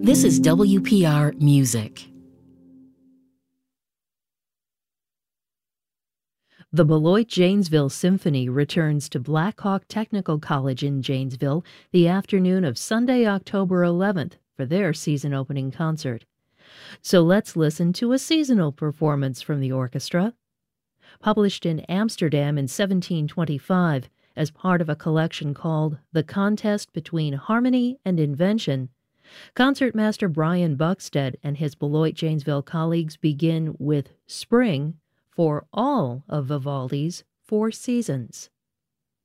This is WPR Music. The Beloit-Janesville Symphony returns to Black Hawk Technical College in Janesville the afternoon of Sunday, October 11th for their season-opening concert. So let's listen to a seasonal performance from the orchestra. Published in Amsterdam in 1725 as part of a collection called The Contest Between Harmony and Invention, concertmaster Brian Buxted and his Beloit-Janesville colleagues begin with Spring for all of Vivaldi's 4 seasons.